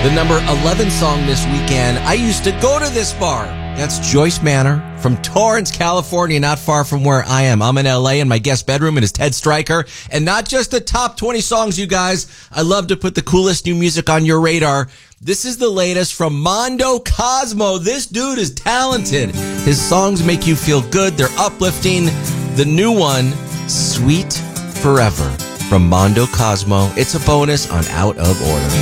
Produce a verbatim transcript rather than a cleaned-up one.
The number eleven song this weekend. I used to go to this bar. That's Joyce Manor from Torrance, California, not far from where I am. I'm in L A, and my guest bedroom it is Ted Stryker. And not just the top twenty songs, you guys. I love to put the coolest new music on your radar. This is the latest from Mondo Cosmo. This dude is talented. His songs make you feel good. They're uplifting. The new one, Sweet Forever, from Mondo Cosmo. It's a bonus on Out of Order.